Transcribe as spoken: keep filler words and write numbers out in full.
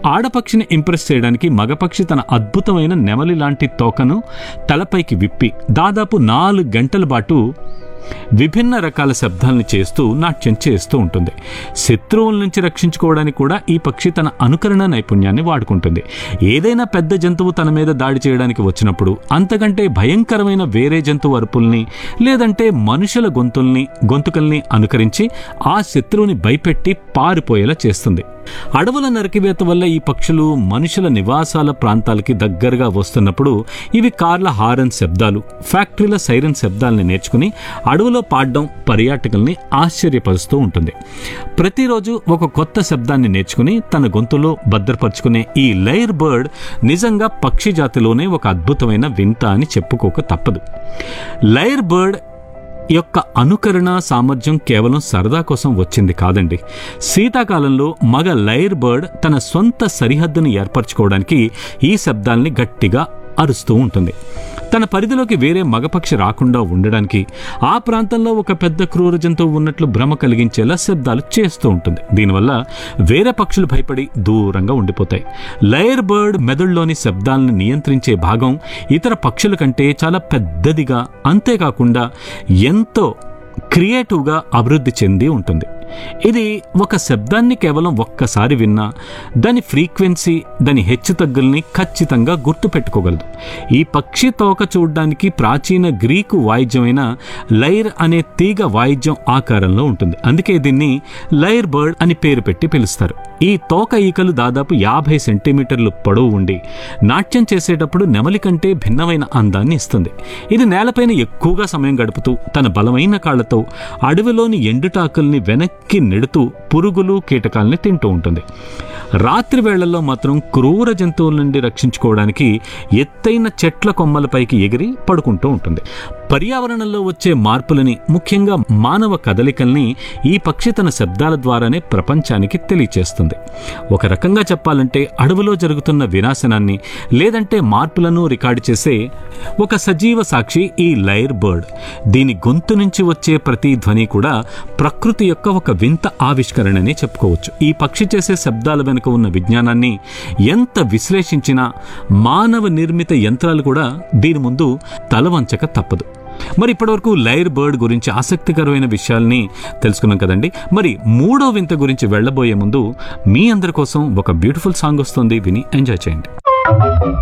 ఆడపక్షిని impress చేయడానికి మగపక్షి తన అద్భుతమైన నెమలి లాంటి తోకను తలపైకి విప్పి దాదాపు నాలుగు గంటల పాటు విభిన్న రకాల శబ్దాలను చేస్తూ నాట్యం చేస్తూ ఉంటుంది. శత్రువుల నుంచి రక్షించుకోవడానికి కూడా ఈ పక్షి తన అనుకరణ నైపుణ్యాన్ని వాడుకుంటుంది. ఏదైనా పెద్ద జంతువు తన మీద దాడి చేయడానికి వచ్చినప్పుడు అంతకంటే భయంకరమైన వేరే జంతువు అరుపుల్ని లేదంటే మనుషుల గొంతుల్ని గొంతుకల్ని అనుకరించి ఆ శత్రువుని భయపెట్టి పారిపోయేలా చేస్తుంది. అడవుల నరికివేత వల్ల ఈ పక్షులు మనుషుల నివాసాల ప్రాంతాలకి దగ్గరగా వస్తున్నప్పుడు ఇవి కార్ల హారన్ శబ్దాలు, ఫ్యాక్టరీల సైరన్ శబ్దాలని నేర్చుకుని అడవులో పాడడం పర్యాటకుల్ని ఆశ్చర్యపరుస్తూ ఉంటుంది. ప్రతిరోజు ఒక కొత్త శబ్దాన్ని నేర్చుకుని తన గొంతులో భద్రపరుచుకునే ఈ లైర్ బర్డ్ నిజంగా పక్షి జాతిలోనే ఒక అద్భుతమైన వింత అని చెప్పుకోక తప్పదు. లైర్ బర్డ్ యొక్క అనుకరణ సామర్థ్యం కేవలం సరదా కోసం వచ్చింది కాదండి. శీతాకాలంలో మగ లైర్ బర్డ్ తన సొంత సరిహద్దుని ఏర్పరచుకోవడానికి ఈ శబ్దాల్ని గట్టిగా అరుస్తూ ఉంటుంది. తన పరిధిలోకి వేరే మగపక్షి రాకుండా ఉండడానికి ఆ ప్రాంతంలో ఒక పెద్ద క్రూర జంతువు ఉన్నట్లు భ్రమ కలిగించేలా శబ్దాలు చేస్తూ ఉంటుంది. దీనివల్ల వేరే పక్షులు భయపడి దూరంగా ఉండిపోతాయి. లైర్ బర్డ్ మెదడులోని శబ్దాలను నియంత్రించే భాగం ఇతర పక్షుల కంటే చాలా పెద్దదిగా, అంతేకాకుండా ఎంతో క్రియేటివ్గా అభివృద్ధి చెంది ఉంటుంది. ఇది ఒక శబ్దాన్ని కేవలం ఒక్కసారి విన్నా దాని ఫ్రీక్వెన్సీ, దాని హెచ్చుతగ్గుల్ని ఖచ్చితంగా గుర్తుపెట్టుకోగలదు. ఈ పక్షి తోక చూడడానికి ప్రాచీన గ్రీకు వాయిద్యమైన లైర్ అనే తీగ వాయిద్యం ఆకారంలో ఉంటుంది. అందుకే దీన్ని లైర్ బర్డ్ అని పేరు పెట్టి పిలుస్తారు. ఈ తోక ఈకలు దాదాపు యాభై సెంటీమీటర్లు పొడవు ఉండి నాట్యం చేసేటప్పుడు నెమలి కంటే భిన్నమైన అందాన్ని ఇస్తుంది. ఇది నేలపైన ఎక్కువగా సమయం గడుపుతూ తన బలమైన కాళ్లతో అడవిలోని ఎండుటాకుల్ని వెనక్కి నెడుతూ పురుగులు కీటకాల్ని తింటూ ఉంటుంది. రాత్రి వేళల్లో మాత్రం క్రూర జంతువుల నుండి రక్షించుకోవడానికి ఎత్తైన చెట్ల కొమ్మలపైకి ఎగిరి పడుకుంటూ ఉంటుంది. పర్యావరణంలో వచ్చే మార్పులని, ముఖ్యంగా మానవ కదలికల్ని ఈ పక్షి తన శబ్దాల ద్వారానే ప్రపంచానికి తెలియచేస్తుంది. ఒక రకంగా చెప్పాలంటే అడవిలో జరుగుతున్న వినాశనాన్ని లేదంటే మార్పులను రికార్డు చేసే ఒక సజీవ సాక్షి ఈ లైర్ బర్డ్. దీని గొంతు నుంచి వచ్చే ప్రతి ధ్వని కూడా ప్రకృతి యొక్క ఒక వింత ఆవిష్కరణనే చెప్పుకోవచ్చు. ఈ పక్షి చేసే శబ్దాల వెనుక ఉన్న విజ్ఞానాన్ని ఎంత విశ్లేషించినా మానవ నిర్మిత యంత్రాలు కూడా దీని ముందు తలవంచక తప్పదు. మరి ఇప్పటివరకు లైర్ బర్డ్ గురించి ఆసక్తికరమైన విషయాల్ని తెలుసుకున్నాం కదండి. మరి మూడో వింత గురించి వెళ్ళబోయే ముందు మీ అందరి కోసం ఒక బ్యూటిఫుల్ సాంగ్ వస్తుంది, విని ఎంజాయ్ చేయండి.